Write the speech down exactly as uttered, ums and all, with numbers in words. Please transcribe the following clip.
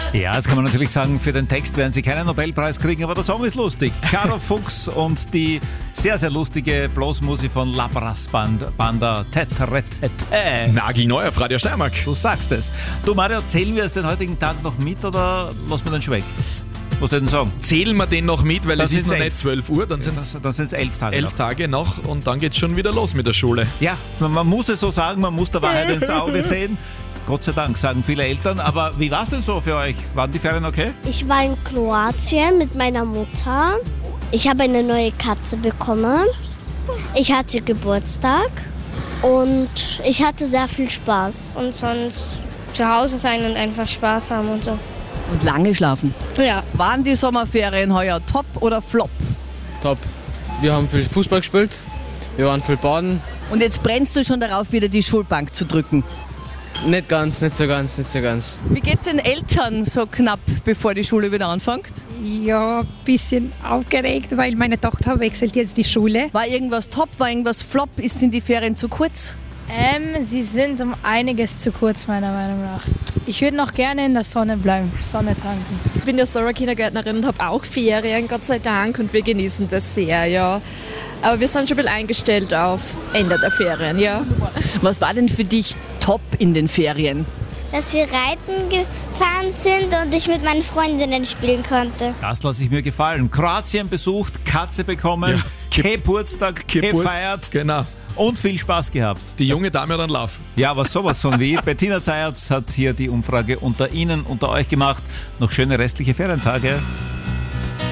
Ja, jetzt kann man natürlich sagen, für den Text werden Sie keinen Nobelpreis kriegen, aber der Song ist lustig. Caro Fuchs und die sehr, sehr lustige Bluesmusik von La Brass Banda. Nagelneu auf Radio Steiermark. Du sagst es. Du Mario, zählen wir es den heutigen Tag noch mit oder lassen wir den schon weg? Was denn sagen? Zählen wir den noch mit, weil Dann es ist noch sind's nicht zwölf Uhr, dann sind es Dann sind es elf Tage elf noch. Tage noch und dann geht es schon wieder los mit der Schule. Ja, man, man muss es so sagen, man muss der Wahrheit ins Auge sehen. Gott sei Dank, sagen viele Eltern. Aber wie war es denn so für euch? Waren die Ferien okay? Ich war in Kroatien mit meiner Mutter. Ich habe eine neue Katze bekommen. Ich hatte Geburtstag und ich hatte sehr viel Spaß. Und sonst zu Hause sein und einfach Spaß haben und so. Und lange schlafen. Ja. Waren die Sommerferien heuer top oder flop? Top. Wir haben viel Fußball gespielt, wir waren viel baden. Und jetzt brennst du schon darauf, wieder die Schulbank zu drücken. Nicht ganz, nicht so ganz, nicht so ganz. Wie geht's den Eltern so knapp, bevor die Schule wieder anfängt? Ja, ein bisschen aufgeregt, weil meine Tochter wechselt jetzt die Schule. War irgendwas top, war irgendwas flop? Ist sind die Ferien zu kurz? Ähm, sie sind um einiges zu kurz, meiner Meinung nach. Ich würde noch gerne in der Sonne bleiben, Sonne tanken. Ich bin ja Sora-Kindergärtnerin und habe auch Ferien, Gott sei Dank, und wir genießen das sehr, ja. Aber wir sind schon ein bisschen eingestellt auf Ende der Ferien, ja. Was war denn für dich top in den Ferien? Dass wir reiten gefahren sind und ich mit meinen Freundinnen spielen konnte. Das lasse ich mir gefallen. Kroatien besucht, Katze bekommen, Ja. Geburtstag Geburt- gefeiert Genau. und viel Spaß gehabt. Die junge Dame hat einen Lauf. Ja, aber sowas von wie. Bettina Zayatz hat hier die Umfrage unter Ihnen, unter euch gemacht. Noch schöne restliche Ferientage.